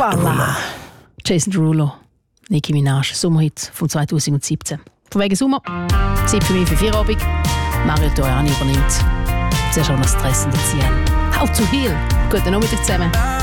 Voilà. Jason Derulo, Nicki Minaj, Sommerhit von 2017. Von wegen Sommer, Zeit für mich für Feierabend. Mario Toriani übernimmt. Zuerst auch noch Stress in der Ziehen. How to Heal. Guten Nachmittag zusammen.